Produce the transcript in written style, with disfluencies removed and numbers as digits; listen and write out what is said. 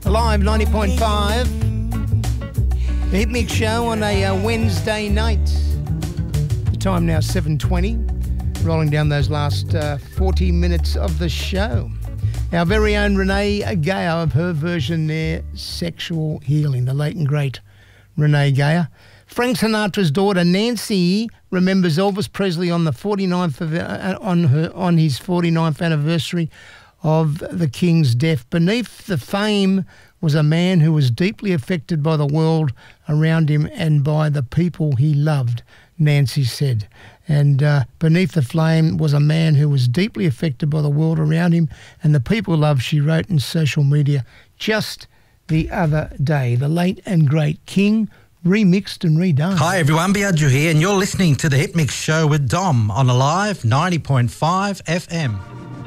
Live 90.5. The Hit Mix Show on a Wednesday night. The time now 7:20. Rolling down those last 40 minutes of the show. Our very own Renee Geyer of her version there, Sexual Healing, the late and great Renee Geyer. Frank Sinatra's daughter Nancy remembers Elvis Presley on the 49th of, on his 49th anniversary of the King's death. Beneath the fame was a man who was deeply affected by the world around him and by the people he loved, Nancy said. And beneath the flame was a man who was deeply affected by the world around him and the people he loved, she wrote in social media just the other day. The late and great King, remixed and redone. Hi everyone, Biagio here, and you're listening to the Hit Mix Show with Dom on Alive 90.5 FM.